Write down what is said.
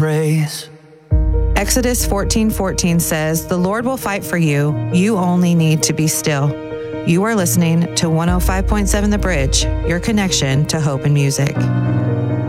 praise. Exodus 14:14 says, "The Lord will fight for you. You only need to be still." You are listening to 105.7 The Bridge, your connection to hope and music.